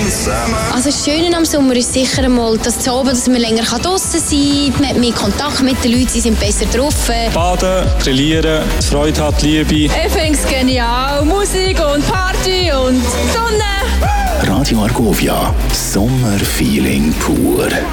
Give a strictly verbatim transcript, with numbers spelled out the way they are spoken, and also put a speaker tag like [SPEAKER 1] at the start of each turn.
[SPEAKER 1] Also das Schöne am Sommer ist sicher einmal, dass zu oben, dass man länger draußen sein kann, man hat mehr Kontakt mit den Leuten, sie sind besser drauf.
[SPEAKER 2] Baden, grillieren, Freude hat, Liebe.
[SPEAKER 3] Ich finde es genial. Musik und Party und Sonne.
[SPEAKER 4] Radio Argovia, Sommerfeeling pur.